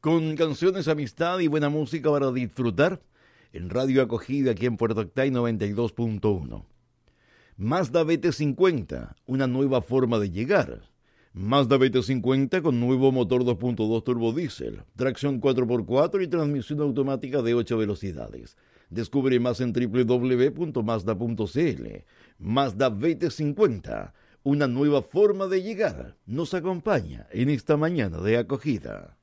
con canciones, amistad y buena música para disfrutar en Radio Acogida aquí en Puerto Octay 92.1. Mazda BT50, una nueva forma de llegar. Mazda BT50 con nuevo motor 2.2 turbodiesel, tracción 4x4 y transmisión automática de 8 velocidades. Descubre más en www.mazda.cl. Mazda BT50, una nueva forma de llegar, nos acompaña en esta mañana de acogida.